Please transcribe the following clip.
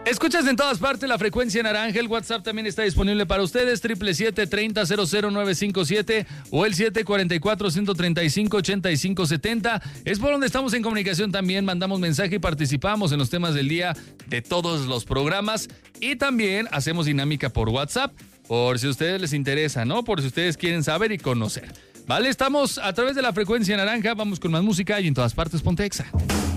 Escuchas en todas partes la frecuencia naranja. El WhatsApp también está disponible para ustedes. 777-30-00957 o el 744-135-8570. Es por donde estamos en comunicación también. Mandamos mensaje y participamos en los temas del día de todos los programas. Y también hacemos dinámica por WhatsApp, por si a ustedes les interesa, ¿no? Por si ustedes quieren saber y conocer. Vale, estamos a través de la frecuencia naranja. Vamos con más música y en todas partes Ponte Exa.